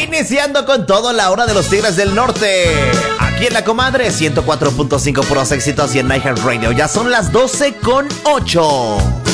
Iniciando con todo la hora de los Tigres del Norte. Aquí en La Comadre, 104.5 puros éxitos y en iHeartRadio. Ya son las 12:08.